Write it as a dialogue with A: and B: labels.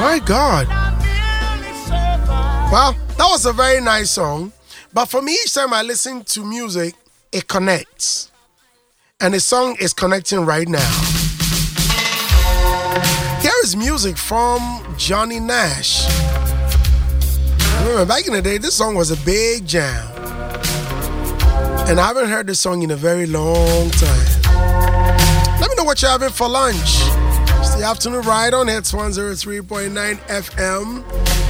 A: My God. Well, that was a very nice song. But for me, each time I listen to music, it connects. And the song is connecting right now. Here is music from Johnny Nash. Remember, back in the day, this song was a big jam. And I haven't heard this song in a very long time. Let me know what you're having for lunch. It's the afternoon ride on Hits 103.9 FM.